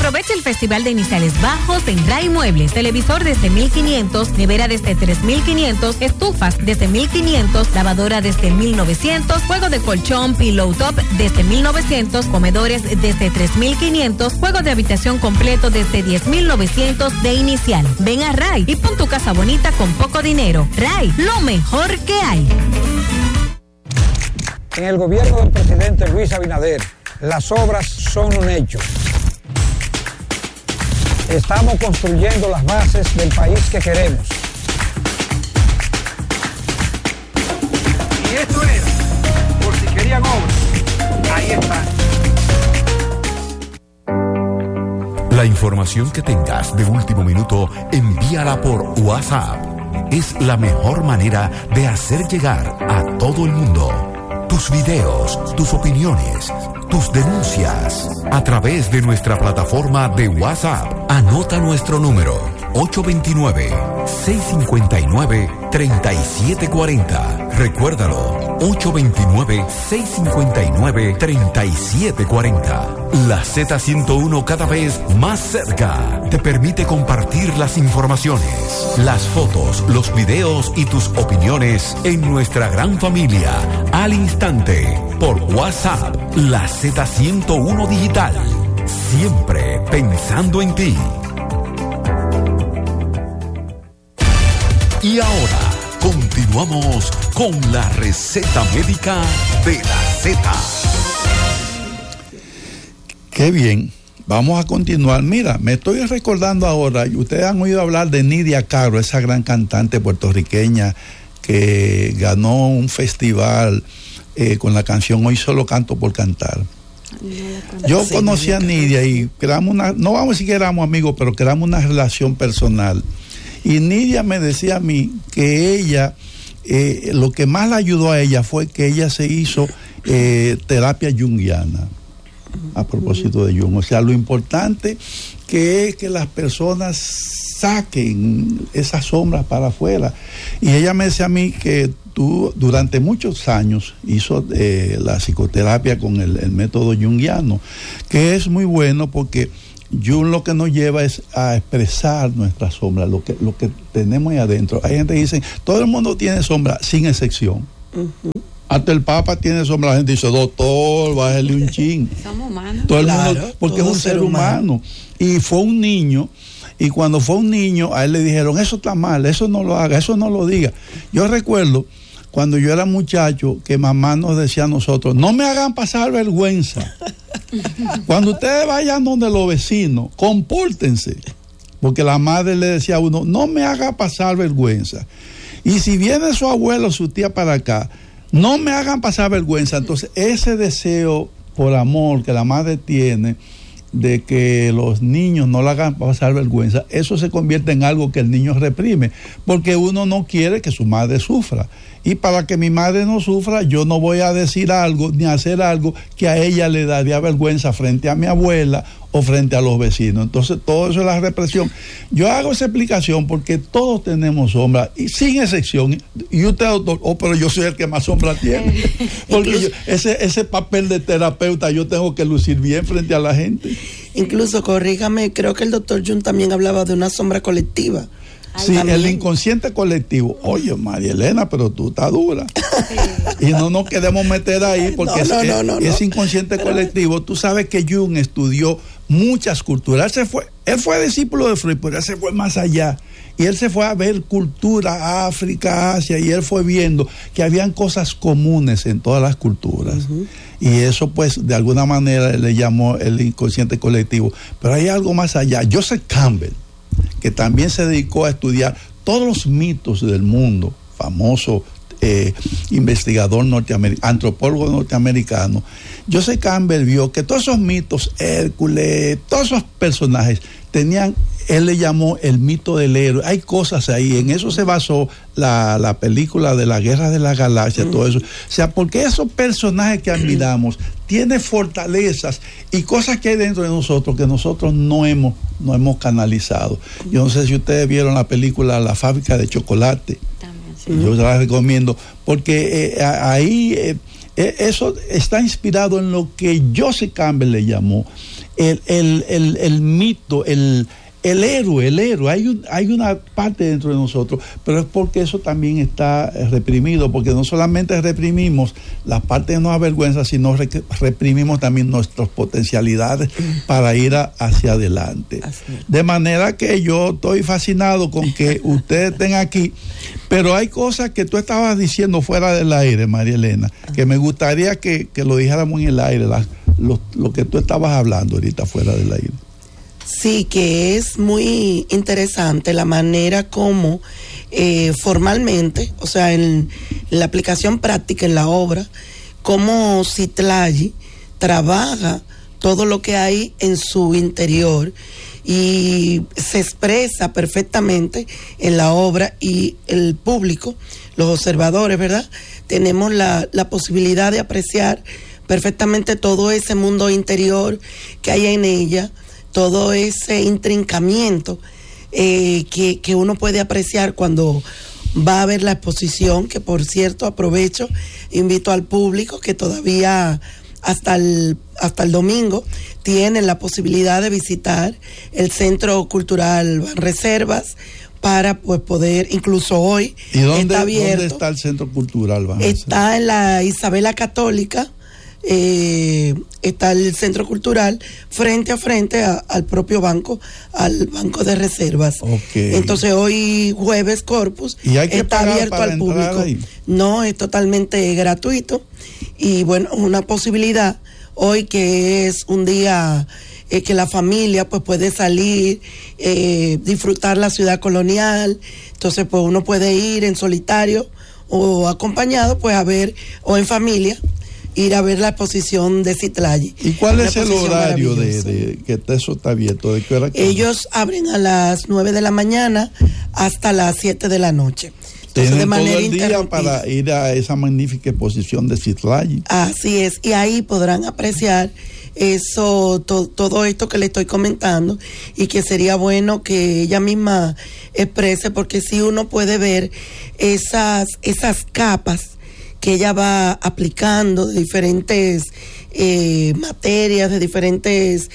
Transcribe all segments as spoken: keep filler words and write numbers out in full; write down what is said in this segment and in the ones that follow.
Aprovecha el Festival de Iniciales Bajos en Ray Muebles. Televisor desde mil quinientos, nevera desde tres mil quinientos, estufas desde mil quinientos, lavadora desde mil novecientos, juego de colchón, pillow top desde mil novecientos, comedores desde tres mil quinientos, juego de habitación completo desde diez mil novecientos de inicial. Ven a Ray y pon tu casa bonita con poco dinero. Ray, lo mejor que hay. En el gobierno del presidente Luis Abinader, las obras son un hecho. Estamos construyendo las bases del país que queremos. Y esto era, por si querían obras, ahí está. La información que tengas de último minuto, envíala por WhatsApp. Es la mejor manera de hacer llegar a todo el mundo tus videos, tus opiniones, tus denuncias a través de nuestra plataforma de WhatsApp. Anota nuestro número ocho dos nueve, seis cinco nueve, tres siete cuatro cero. Recuérdalo, ocho dos nueve, seis cinco nueve, tres siete cuatro cero. La Z ciento uno, cada vez más cerca, te permite compartir las informaciones, las fotos, los videos y tus opiniones en nuestra gran familia al instante por WhatsApp. La Z ciento uno Digital, siempre pensando en ti. Y ahora continuamos con la receta médica de la Z. Qué bien, vamos a continuar. Mira, me estoy recordando ahora, y ustedes han oído hablar de Nidia Caro, esa gran cantante puertorriqueña que ganó un festival eh, con la canción Hoy Solo Canto por Cantar. Yo sí, conocí a Nidia y creamos una, no vamos a decir que éramos amigos, pero creamos una relación personal. Y Nidia me decía a mí que ella, eh, lo que más la ayudó a ella fue que ella se hizo eh, terapia junguiana. A propósito de Jung, o sea, lo importante que es que las personas saquen esas sombras para afuera. Y ella me decía a mí que tú durante muchos años hizo eh, la psicoterapia con el, el método junguiano, que es muy bueno porque Jung lo que nos lleva es a expresar nuestras sombras, lo que, lo que tenemos ahí adentro. Hay gente que dice, todo el mundo tiene sombra, sin excepción. Uh-huh. Hasta el Papa tiene sombra. La gente dice, doctor, bájale un chin. Somos humanos. Todo el claro, mundo, porque es un ser humano. humano. Y fue un niño, y cuando fue un niño, a él le dijeron, eso está mal, eso no lo haga, eso no lo diga. Yo recuerdo, cuando yo era muchacho, que mamá nos decía a nosotros, no me hagan pasar vergüenza. Cuando ustedes vayan donde los vecinos, compórtense. Porque la madre le decía a uno, no me haga pasar vergüenza. Y si viene su abuelo, su tía para acá, no me hagan pasar vergüenza. Entonces, ese deseo por amor que la madre tiene de que los niños no le hagan pasar vergüenza, eso se convierte en algo que el niño reprime, porque uno no quiere que su madre sufra. Y para que mi madre no sufra, yo no voy a decir algo ni hacer algo que a ella le daría vergüenza frente a mi abuela o frente a los vecinos. Entonces, todo eso es la represión. Yo hago esa explicación porque todos tenemos sombra, y sin excepción. Y usted, doctor, oh, pero yo soy el que más sombra tiene. Porque incluso, yo, ese, ese papel de terapeuta yo tengo que lucir bien frente a la gente. Incluso, corríjame, creo que el doctor Jung también hablaba de una sombra colectiva. Sí, el inconsciente colectivo. Oye, María Elena, pero tú estás dura. Sí. Y no nos queremos meter ahí porque no, no, ese, no, no, ese inconsciente pero... colectivo, tú sabes que Jung estudió muchas culturas. Él, se fue, él fue discípulo de Freud, pero él se fue más allá. Y él se fue a ver cultura, África, Asia, y él fue viendo que habían cosas comunes en todas las culturas. Uh-huh. Y eso, pues, de alguna manera le llamó el inconsciente colectivo. Pero hay algo más allá. Joseph Campbell, que también se dedicó a estudiar todos los mitos del mundo, famoso eh, investigador norteamericano, antropólogo norteamericano. Joseph Campbell vio que todos esos mitos, Hércules, todos esos personajes tenían, él le llamó el mito del héroe. Hay cosas ahí, en eso se basó la, la película de la Guerra de la Galaxia, mm. todo eso. O sea, porque esos personajes que admiramos tienen fortalezas y cosas que hay dentro de nosotros que nosotros no hemos, no hemos canalizado. Yo no sé si ustedes vieron la película La Fábrica de Chocolate. También, sí. Yo se la recomiendo, porque eh, ahí... Eh, Eh, eso está inspirado en lo que Joseph Campbell le llamó el, el, el, el mito, el, el héroe, el héroe. Hay, un, hay una parte dentro de nosotros, pero es porque eso también está reprimido, porque no solamente reprimimos las partes que nos avergüenzan, sino re, reprimimos también nuestras potencialidades para ir a, hacia adelante. De manera que yo estoy fascinado con que ustedes estén aquí, pero hay cosas que tú estabas diciendo fuera del aire, María Elena, que me gustaría que, que lo dijéramos en el aire, la, lo, lo que tú estabas hablando ahorita fuera del aire. Sí, que es muy interesante la manera como eh, formalmente, o sea, en, en la aplicación práctica en la obra, cómo Citlali trabaja todo lo que hay en su interior y se expresa perfectamente en la obra, y el público, los observadores, ¿verdad? Tenemos la, la posibilidad de apreciar perfectamente todo ese mundo interior que hay en ella, todo ese intrincamiento eh, que, que uno puede apreciar cuando va a ver la exposición, que por cierto aprovecho, invito al público que todavía hasta el, hasta el domingo tienen la posibilidad de visitar el Centro Cultural Banreservas para pues poder, incluso hoy ¿Y dónde, está abierto. ¿Dónde está el Centro Cultural Banreservas? Está en la Isabela Católica. Eh, está el Centro Cultural frente a frente a, al propio banco, al Banco de Reservas. Okay. Entonces hoy jueves Corpus ¿Y hay que está abierto para al público. Ahí? No, es totalmente gratuito y bueno, una posibilidad hoy que es un día eh, que la familia pues puede salir, eh, disfrutar la ciudad colonial. Entonces pues uno puede ir en solitario o acompañado pues a ver, o en familia, ir a ver la exposición de Citlali. ¿Y cuál es el horario de, de que eso está abierto? ¿De qué hora? Ellos abren a las nueve de la mañana hasta las siete de la noche. Entonces, tienen de manera todo el día para ir a esa magnífica exposición de Citlali. Así es, y ahí podrán apreciar eso, to, todo esto que le estoy comentando, y que sería bueno que ella misma exprese, porque si uno puede ver esas, esas capas que ella va aplicando de diferentes eh, materias, de diferentes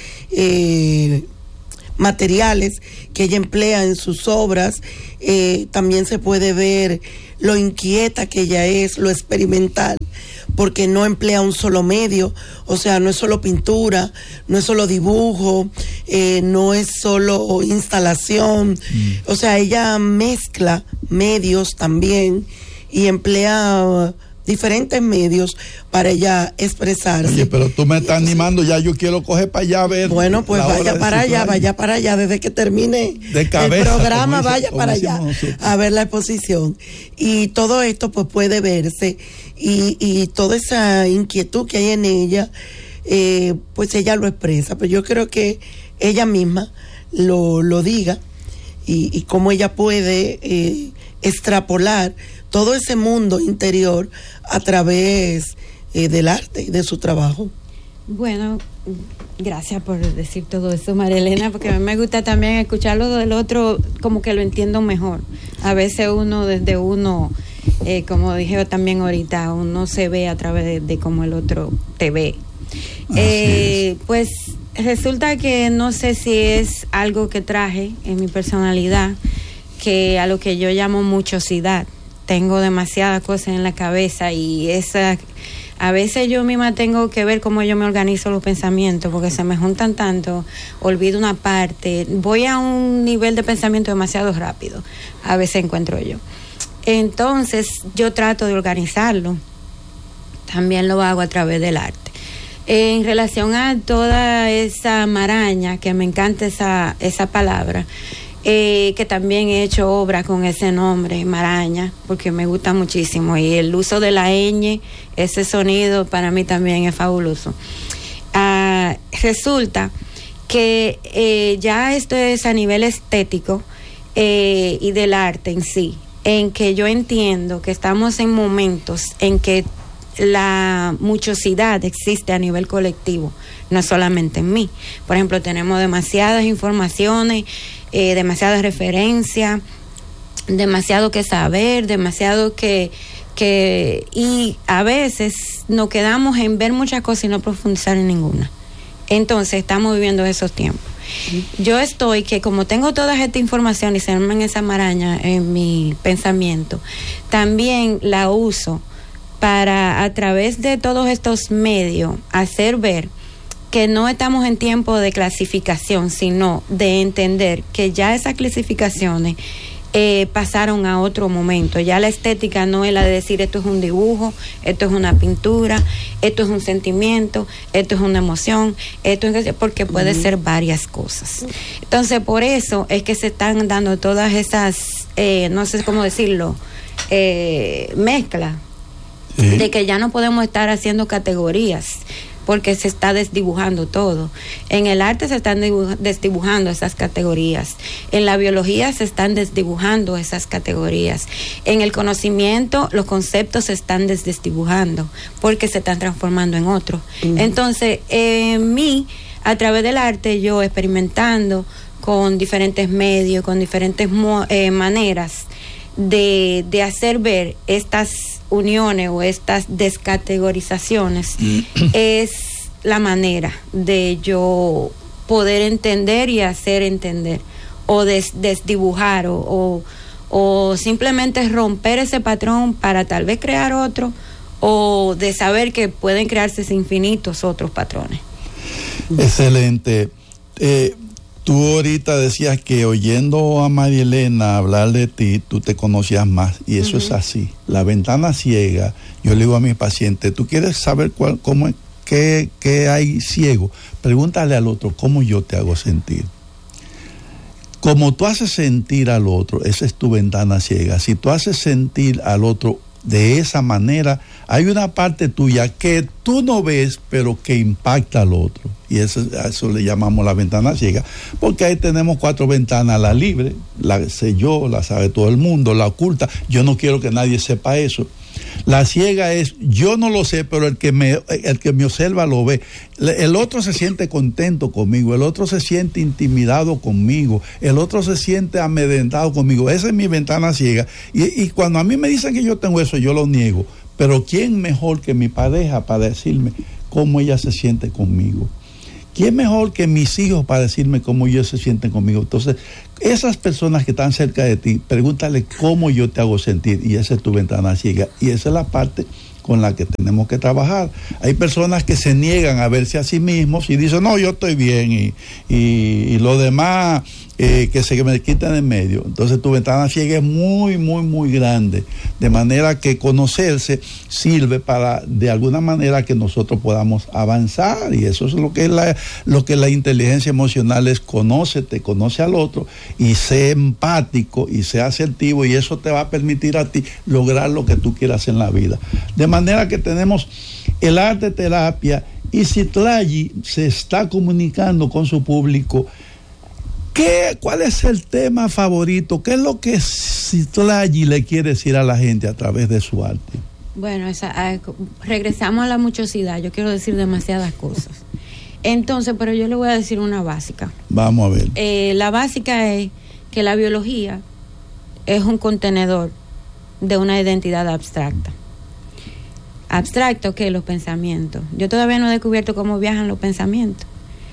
eh, materiales que ella emplea en sus obras. Eh, también se puede ver lo inquieta que ella es, lo experimental, porque no emplea un solo medio, o sea, no es solo pintura, no es solo dibujo, eh, no es solo instalación, mm. o sea, ella mezcla medios también y emplea diferentes medios para ella expresarse. Oye, pero tú me estás animando, ya yo quiero coger para allá a ver. Bueno, pues vaya para allá, vaya para allá, desde que termine de cabeza, el programa, dice, vaya para allá nosotros. A ver la exposición. Y todo esto pues puede verse, y, y toda esa inquietud que hay en ella, eh, pues ella lo expresa, pero yo creo que ella misma lo, lo diga, y, y cómo ella puede eh, extrapolar todo ese mundo interior a través eh, del arte y de su trabajo. Bueno, gracias por decir todo eso, María Elena, porque a mí me gusta también escucharlo del otro, como que lo entiendo mejor. A veces uno, desde uno, eh, como dije también ahorita, uno se ve a través de, de cómo el otro te ve. Eh, pues resulta que no sé si es algo que traje en mi personalidad, que a lo que yo llamo muchosidad. Tengo demasiadas cosas en la cabeza, y esa, a veces yo misma tengo que ver cómo yo me organizo los pensamientos, porque se me juntan tanto, olvido una parte, voy a un nivel de pensamiento demasiado rápido, a veces encuentro yo. Entonces yo trato de organizarlo, también lo hago a través del arte. En relación a toda esa maraña, que me encanta esa, esa palabra, Eh, que también he hecho obra con ese nombre, maraña, porque me gusta muchísimo, y el uso de la ñ, ese sonido para mí también es fabuloso. Ah, resulta que eh, ya esto es a nivel estético eh, y del arte en sí, en que yo entiendo que estamos en momentos en que la muchosidad existe a nivel colectivo, no solamente en mí. Por ejemplo, tenemos demasiadas informaciones, eh, demasiadas referencias, demasiado que saber, demasiado que, que y a veces nos quedamos en ver muchas cosas y no profundizar en ninguna. Entonces estamos viviendo esos tiempos. Yo estoy que como tengo toda esta información y se arman esa maraña en mi pensamiento, también la uso para, a través de todos estos medios, hacer ver que no estamos en tiempo de clasificación, sino de entender que ya esas clasificaciones Eh, pasaron a otro momento. Ya la estética no es la de decir esto es un dibujo, esto es una pintura, esto es un sentimiento, esto es una emoción, esto es porque puede uh-huh. ser varias cosas. Entonces por eso es que se están dando todas esas, eh, no sé cómo decirlo, eh, mezclas, ¿sí? De que ya no podemos estar haciendo categorías, porque se está desdibujando todo. En el arte se están desdibujando esas categorías. En la biología se están desdibujando esas categorías. En el conocimiento los conceptos se están desdibujando porque se están transformando en otros. Uh-huh. Entonces, en mí, a través del arte, yo experimentando con diferentes medios, con diferentes mo- eh, maneras de, de hacer ver estas uniones o estas descategorizaciones es la manera de yo poder entender y hacer entender o des, desdibujar o, o, o simplemente romper ese patrón para tal vez crear otro, o de saber que pueden crearse infinitos otros patrones. Excelente. Eh, Tú ahorita decías que oyendo a María Elena hablar de ti, tú te conocías más, y eso uh-huh. es así. La ventana ciega, yo le digo a mis pacientes, ¿tú quieres saber cuál, cómo, qué, qué hay ciego? Pregúntale al otro, ¿cómo yo te hago sentir? Como tú haces sentir al otro, esa es tu ventana ciega. Si tú haces sentir al otro de esa manera, hay una parte tuya que tú no ves, pero que impacta al otro. Y eso, a eso le llamamos la ventana ciega, porque ahí tenemos cuatro ventanas: la libre, la sé yo, la sabe todo el mundo; la oculta, yo no quiero que nadie sepa eso. La ciega es, yo no lo sé, pero el que me, el que me observa lo ve. El otro se siente contento conmigo, el otro se siente intimidado conmigo, el otro se siente amedrentado conmigo. Esa es mi ventana ciega. Y, y cuando a mí me dicen que yo tengo eso, yo lo niego. Pero ¿quién mejor que mi pareja para decirme cómo ella se siente conmigo? ¿Quién mejor que mis hijos para decirme cómo ellos se sienten conmigo? Entonces, esas personas que están cerca de ti, pregúntale cómo yo te hago sentir, y esa es tu ventana ciega. Y esa es la parte con la que tenemos que trabajar. Hay personas que se niegan a verse a sí mismos y dicen, no, yo estoy bien, y, y, y lo demás eh, que se me quitan en medio. Entonces tu ventana ciega es muy, muy, muy grande, de manera que conocerse sirve para, de alguna manera, que nosotros podamos avanzar, y eso es lo que es la, lo que la inteligencia emocional es: conócete, conoce al otro, y sé empático, y sé asertivo, y eso te va a permitir a ti lograr lo que tú quieras en la vida. De manera que tenemos el arte terapia, y Citlali se está comunicando con su público. ¿Qué, ¿Cuál es el tema favorito? ¿Qué es lo que Citlali le quiere decir a la gente a través de su arte? Bueno, esa, a, regresamos a la muchosidad. Yo quiero decir demasiadas cosas. Entonces, pero yo le voy a decir una básica. Vamos a ver. Eh, la básica es que la biología es un contenedor de una identidad abstracta. Abstracto que los pensamientos. Yo todavía no he descubierto cómo viajan los pensamientos.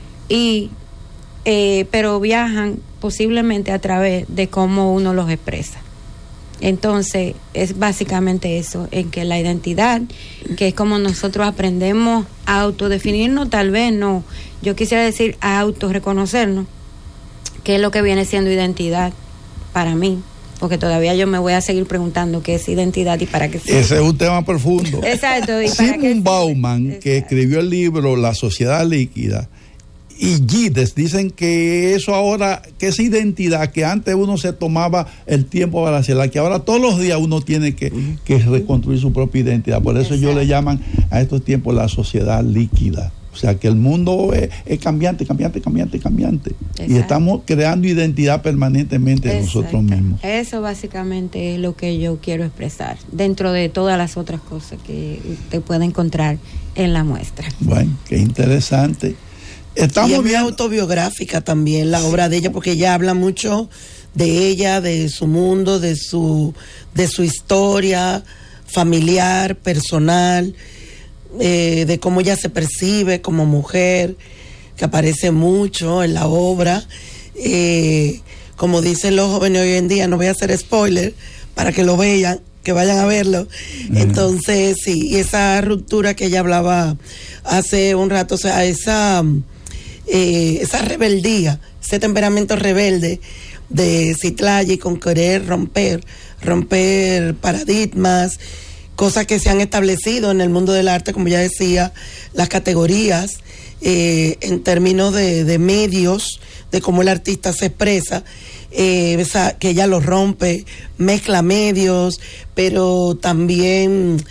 Y eh, pero viajan posiblemente a través de cómo uno los expresa. Entonces, es básicamente eso, en que la identidad, que es como nosotros aprendemos a autodefinirnos, tal vez no, yo quisiera decir a autorreconocernos, que es lo que viene siendo identidad para mí, porque todavía yo me voy a seguir preguntando qué es identidad y para qué sirve. Ese es un tema profundo. Exacto. ¿Y Simon Bauman, que escribió el libro La Sociedad Líquida, y Gides dicen que eso ahora, que esa identidad que antes uno se tomaba el tiempo para hacerla, que ahora todos los días uno tiene que, que reconstruir su propia identidad. Por eso ellos le llaman a estos tiempos la sociedad líquida. O sea que el mundo es, es cambiante, cambiante, cambiante, cambiante. Exacto. Y estamos creando identidad permanentemente de nosotros mismos. Eso básicamente es lo que yo quiero expresar, dentro de todas las otras cosas que usted puede encontrar en la muestra. Bueno, qué interesante. Estamos y es bien autobiográfica también la sí. obra de ella, porque ella habla mucho de ella, de su mundo, de su de su historia familiar, personal, eh, de cómo ella se percibe como mujer, que aparece mucho en la obra. Eh, como dicen los jóvenes hoy en día, no voy a hacer spoiler para que lo vean, que vayan a verlo. Mm. Entonces, sí, y esa ruptura que ella hablaba hace un rato, o sea, esa, eh, esa rebeldía, ese temperamento rebelde de Citlali con querer romper, romper paradigmas, cosas que se han establecido en el mundo del arte, como ya decía, las categorías, eh, en términos de, de medios, de cómo el artista se expresa, eh, esa, que ella lo rompe, mezcla medios, pero también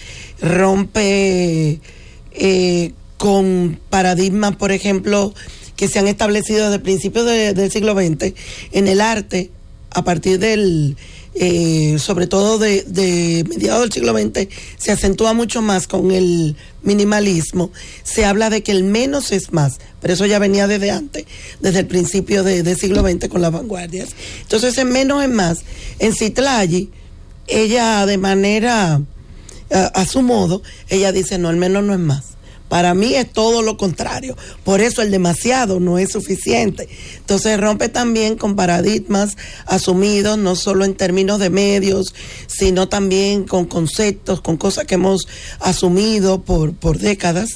rompe eh, con paradigmas, por ejemplo, que se han establecido desde principios de, del siglo veinte en el arte, a partir del, eh, sobre todo de, de mediados del siglo veinte, se acentúa mucho más con el minimalismo. Se habla de que el menos es más, pero eso ya venía desde antes, desde el principio de, del siglo veinte con las vanguardias. Entonces, el menos es más. En Citlali, ella de manera, a, a su modo, ella dice, no, el menos no es más. Para mí es todo lo contrario. Por eso el demasiado no es suficiente. Entonces rompe también con paradigmas asumidos, no solo en términos de medios, sino también con conceptos, con cosas que hemos asumido por, por décadas.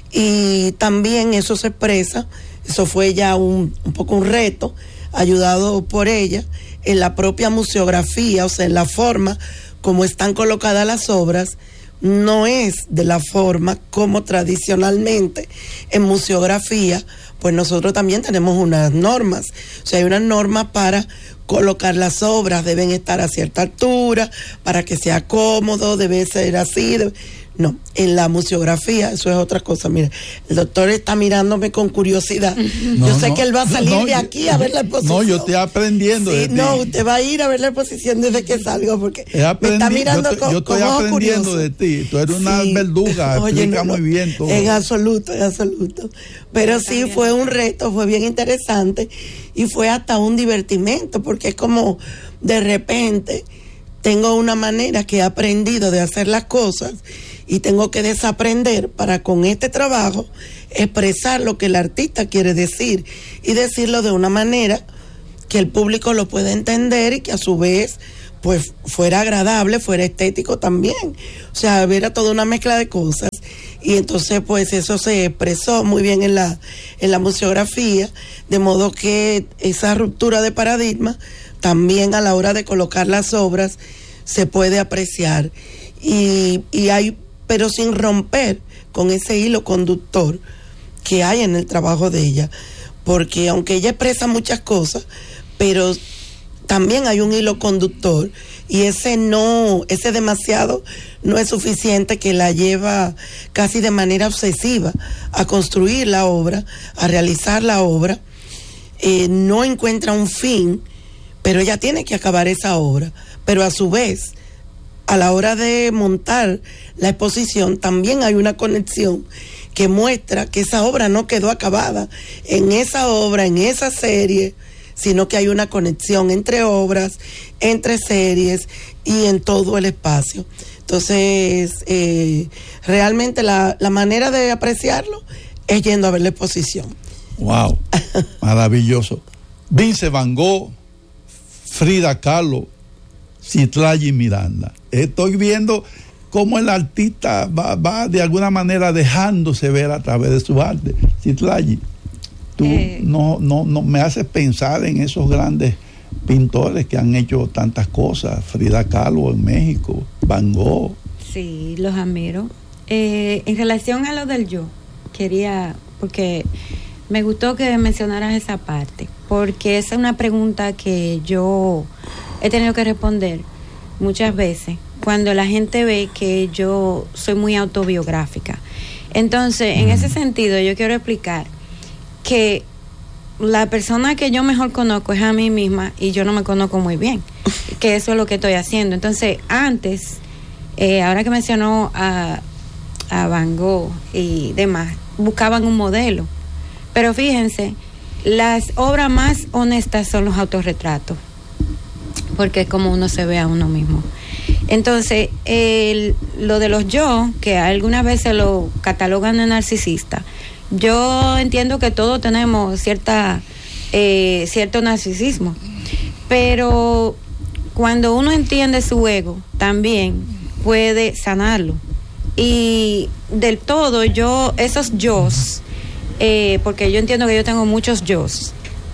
Y también eso se expresa, eso fue ya un, un poco un reto, ayudado por ella, en la propia museografía, o sea, en la forma como están colocadas las obras. No es de la forma como tradicionalmente en museografía, pues nosotros también tenemos unas normas. O sea, hay unas normas para colocar las obras, deben estar a cierta altura, para que sea cómodo, debe ser así. Debe... No, en la museografía eso es otra cosa. Mira, el doctor está mirándome con curiosidad. No, yo sé no, que él va a salir no, de aquí a ver la exposición. No, yo estoy aprendiendo. Sí, de ti. No, usted va a ir a ver la exposición desde que salgo, porque me está mirando yo te, con, yo estoy con aprendiendo de ti. Tú eres una sí. verduga, Oye, explica no, muy bien todo. En absoluto, en absoluto. Pero sí fue un reto, fue bien interesante y fue hasta un divertimento, porque es como de repente tengo una manera que he aprendido de hacer las cosas y tengo que desaprender para con este trabajo expresar lo que el artista quiere decir y decirlo de una manera que el público lo pueda entender y que a su vez pues fuera agradable, fuera estético también. O sea, era toda una mezcla de cosas y entonces pues eso se expresó muy bien en la, en la museografía, de modo que esa ruptura de paradigma también a la hora de colocar las obras se puede apreciar y, y hay, pero sin romper con ese hilo conductor que hay en el trabajo de ella, porque aunque ella expresa muchas cosas, pero también hay un hilo conductor y ese no, ese demasiado no es suficiente, que la lleva casi de manera obsesiva a construir la obra, a realizar la obra. Eh, no encuentra un fin, pero ella tiene que acabar esa obra, pero a su vez, a la hora de montar la exposición, también hay una conexión que muestra que esa obra no quedó acabada en esa obra, en esa serie, sino que hay una conexión entre obras, entre series y en todo el espacio. Entonces, eh, realmente la, la manera de apreciarlo es yendo a ver la exposición. ¡Wow! Maravilloso. Vince Van Gogh, Frida Kahlo, Citlali Miranda. Estoy viendo cómo el artista va, va de alguna manera dejándose ver a través de su arte. Citlali, tú eh. no, no, no me haces pensar en esos grandes pintores que han hecho tantas cosas. Frida Kahlo en México, Van Gogh. Sí, los admiro. Eh, en relación a lo del yo, quería, porque me gustó que mencionaras esa parte, porque esa es una pregunta que yo he tenido que responder muchas veces cuando la gente ve que yo soy muy autobiográfica. Entonces, en ese sentido, yo quiero explicar que la persona que yo mejor conozco es a mí misma y yo no me conozco muy bien, que eso es lo que estoy haciendo. Entonces, antes, eh, ahora que mencionó a, a Van Gogh y demás, buscaban un modelo. Pero fíjense, las obras más honestas son los autorretratos, porque es como uno se ve a uno mismo. Entonces, el, lo de los yo, que algunas veces lo catalogan de narcisista, yo entiendo que todos tenemos cierta eh, cierto narcisismo, pero cuando uno entiende su ego, también puede sanarlo. Y del todo, yo, esos yos, eh, porque yo entiendo que yo tengo muchos yos,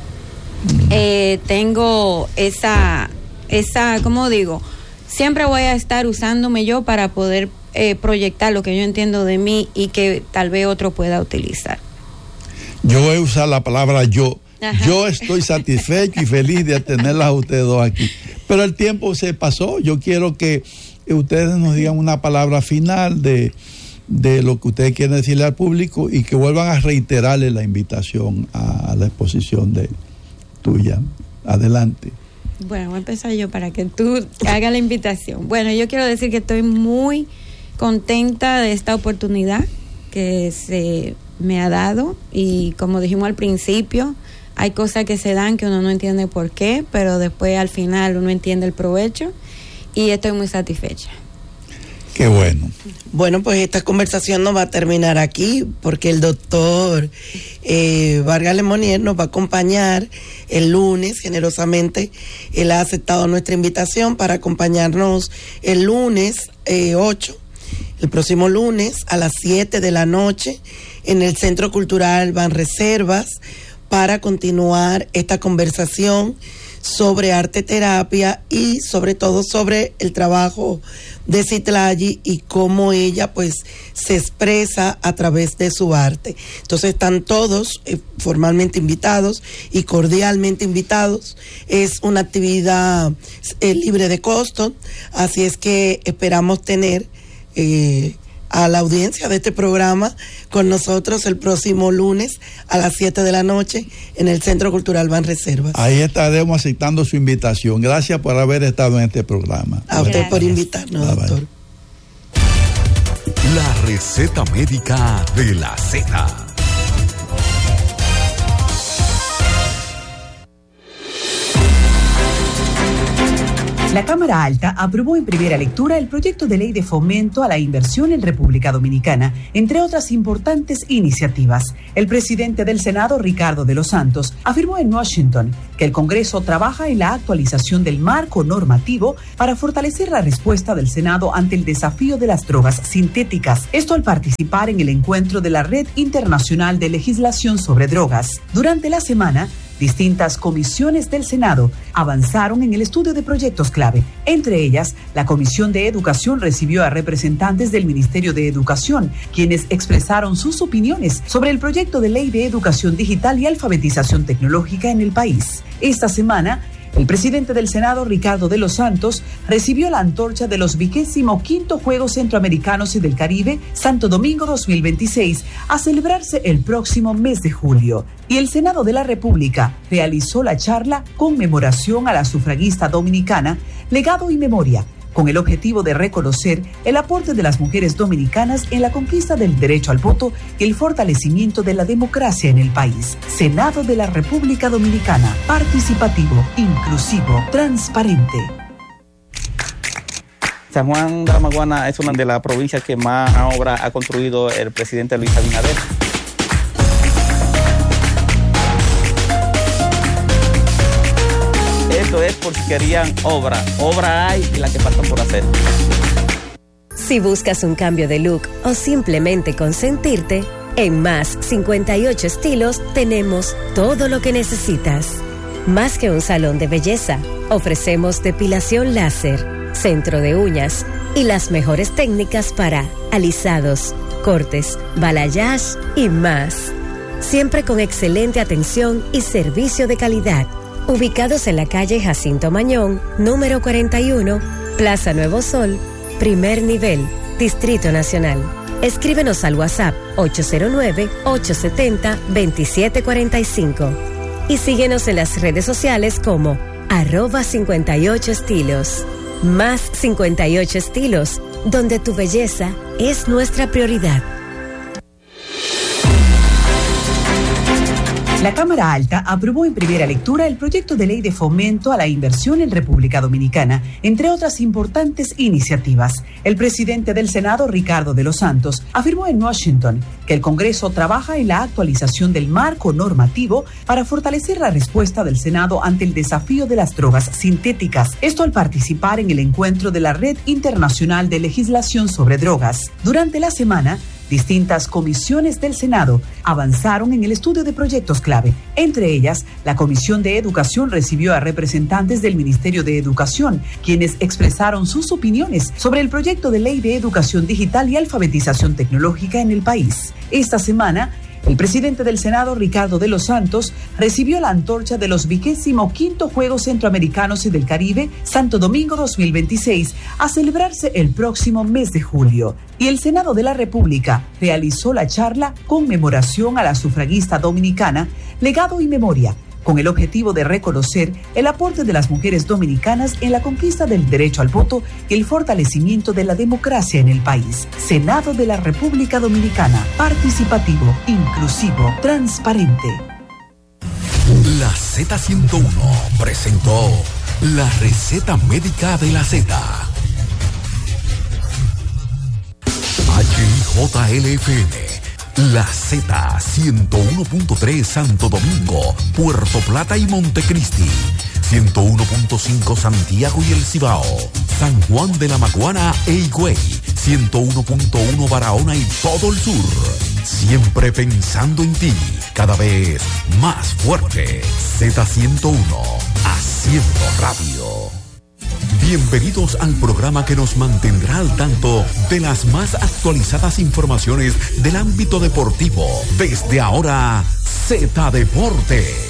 eh, tengo esa, esa, ¿cómo digo? Siempre voy a estar usándome yo para poder eh, proyectar lo que yo entiendo de mí y que tal vez otro pueda utilizar. Yo voy a usar la palabra yo. Ajá. Yo estoy satisfecho y feliz de tenerlas a ustedes dos aquí. Pero el tiempo se pasó. Yo quiero que ustedes nos digan una palabra final de, de lo que ustedes quieren decirle al público y que vuelvan a reiterarle la invitación a, a la exposición de tuya. Adelante. Bueno, voy a empezar yo para que tú hagas la invitación. Bueno, yo quiero decir que estoy muy contenta de esta oportunidad que se me ha dado y como dijimos al principio, hay cosas que se dan que uno no entiende por qué, pero después al final uno entiende el provecho y estoy muy satisfecha. Qué bueno. Bueno, pues esta conversación no va a terminar aquí porque el doctor eh, Vargas Lemonier nos va a acompañar el lunes. Generosamente él ha aceptado nuestra invitación para acompañarnos el lunes eh, ocho, el próximo lunes a las siete de la noche en el Centro Cultural Banreservas para continuar esta conversación sobre arte terapia y sobre todo sobre el trabajo de Citlali y cómo ella pues se expresa a través de su arte. Entonces están todos eh, formalmente invitados y cordialmente invitados. Es una actividad eh, libre de costo, así es que esperamos tener eh, a la audiencia de este programa con nosotros el próximo lunes a las siete de la noche en el Centro Cultural Banreservas. Ahí estaremos aceptando su invitación. Gracias por haber estado en este programa. A usted Gracias. Por invitarnos, bye, doctor. Bye. La receta médica de la Z. La Cámara Alta aprobó en primera lectura el proyecto de ley de fomento a la inversión en República Dominicana, entre otras importantes iniciativas. El presidente del Senado, Ricardo de los Santos, afirmó en Washington que el Congreso trabaja en la actualización del marco normativo para fortalecer la respuesta del Senado ante el desafío de las drogas sintéticas. Esto al participar en el encuentro de la Red Internacional de Legislación sobre Drogas. Durante la semana, distintas comisiones del Senado avanzaron en el estudio de proyectos clave. Entre ellas, la Comisión de Educación recibió a representantes del Ministerio de Educación, quienes expresaron sus opiniones sobre el proyecto de ley de educación digital y alfabetización tecnológica en el país. Esta semana, el presidente del Senado, Ricardo de los Santos, recibió la antorcha de los vigésimo quinto Juegos Centroamericanos y del Caribe, Santo Domingo dos mil veintiséis, a celebrarse el próximo mes de julio. Y el Senado de la República realizó la charla Conmemoración a la Sufragista Dominicana, Legado y Memoria, con el objetivo de reconocer el aporte de las mujeres dominicanas en la conquista del derecho al voto y el fortalecimiento de la democracia en el país. Senado de la República Dominicana, participativo, inclusivo, transparente. San Juan de la Maguana es una de las provincias que más obra ha construido el presidente Luis Abinader. Esto es por si querían obra. Obra hay y la que falta por hacer. Si buscas un cambio de look o simplemente consentirte, en Más cincuenta y ocho Estilos tenemos todo lo que necesitas. Más que un salón de belleza, ofrecemos depilación láser, centro de uñas y las mejores técnicas para alisados, cortes, balayage y más. Siempre con excelente atención y servicio de calidad. Ubicados en la calle Jacinto Mañón, número cuarenta y uno, Plaza Nuevo Sol, primer nivel, Distrito Nacional. Escríbenos al WhatsApp ocho cero nueve, ocho siete cero, dos siete cuatro cinco y síguenos en las redes sociales como arroba cincuenta y ocho estilos. Más cincuenta y ocho Estilos, donde tu belleza es nuestra prioridad. La Cámara Alta aprobó en primera lectura el proyecto de ley de fomento a la inversión en República Dominicana, entre otras importantes iniciativas. El presidente del Senado, Ricardo de los Santos, afirmó en Washington que el Congreso trabaja en la actualización del marco normativo para fortalecer la respuesta del Senado ante el desafío de las drogas sintéticas. Esto al participar en el encuentro de la Red Internacional de Legislación sobre Drogas. Durante la semana, distintas comisiones del Senado avanzaron en el estudio de proyectos clave. Entre ellas, la Comisión de Educación recibió a representantes del Ministerio de Educación, quienes expresaron sus opiniones sobre el proyecto de ley de educación digital y alfabetización tecnológica en el país. Esta semana, el presidente del Senado, Ricardo de los Santos, recibió la antorcha de los vigésimo quinto Juegos Centroamericanos y del Caribe, Santo Domingo dos mil veintiséis, a celebrarse el próximo mes de julio. Y el Senado de la República realizó la charla Conmemoración a la Sufragista Dominicana, Legado y Memoria, con el objetivo de reconocer el aporte de las mujeres dominicanas en la conquista del derecho al voto y el fortalecimiento de la democracia en el país. Senado de la República Dominicana, participativo, inclusivo, transparente. La Z ciento uno presentó la receta médica de la Z. H I J L F M, la Z ciento uno punto tres Santo Domingo, Puerto Plata y Montecristi, ciento uno punto cinco Santiago y El Cibao, San Juan de la Maguana e Higüey, ciento uno punto uno Barahona y todo el sur. Siempre pensando en ti, cada vez más fuerte. Z ciento uno, haciendo radio. Bienvenidos al programa que nos mantendrá al tanto de las más actualizadas informaciones del ámbito deportivo. Desde ahora, Z Deportes.